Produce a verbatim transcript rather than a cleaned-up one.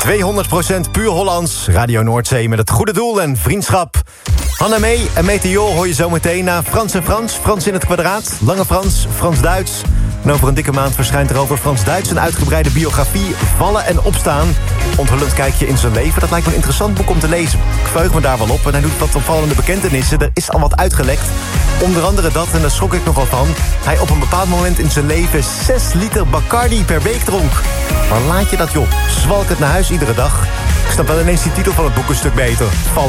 tweehonderd procent puur Hollands. Radio Noordzee met het goede doel en vriendschap. Hanna Mee en Meteor hoor je zo meteen na Frans en Frans. Frans in het kwadraat, Lange Frans, Frans-Duits. En over een dikke maand verschijnt er over Frans-Duits een uitgebreide biografie, Vallen en Opstaan. Onthullend kijkje in zijn leven. Dat lijkt me een interessant boek om te lezen. Ik verheug me daar wel op en hij doet wat opvallende bekentenissen. Er is al wat uitgelekt. Onder andere dat, en daar schrok ik nogal van, hij op een bepaald moment in zijn leven zes liter Bacardi per week dronk. Maar laat je dat joh, zwalk het naar huis iedere dag. Ik snap wel ineens die titel van het boek een stuk beter. Vallen